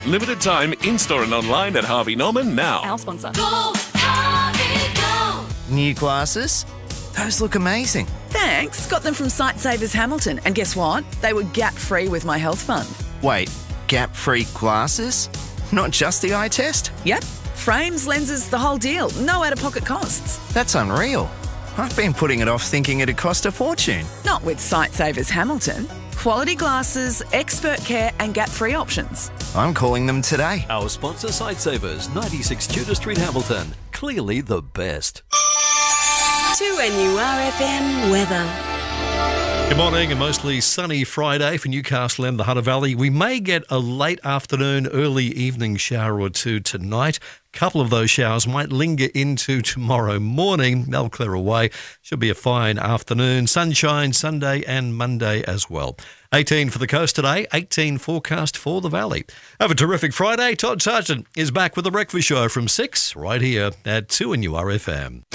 Limited time in-store and online at Harvey Norman now. Our sponsor. Go, Harvey, go! New glasses? Those look amazing. Thanks. Got them from Sightsavers Hamilton. And guess what? They were gap-free with my health fund. Wait, gap-free glasses? Not just the eye test? Yep. Frames, lenses, the whole deal. No out-of-pocket costs. That's unreal. I've been putting it off thinking it'd cost a fortune. Not with Sightsavers Hamilton. Quality glasses, expert care and gap-free options. I'm calling them today. Our sponsor, Sightsavers, 96 Tudor Street, Hamilton. Clearly the best. 2NURFM weather. Good morning, a mostly sunny Friday for Newcastle and the Hunter Valley. We may get a late afternoon, early evening shower or two tonight. A couple of those showers might linger into tomorrow morning. They'll clear away. Should be a fine afternoon. Sunshine Sunday and Monday as well. 18 for the coast today, 18 forecast for the valley. Have a terrific Friday. Todd Sargent is back with the Breakfast Show from 6 right here at 2NURFM.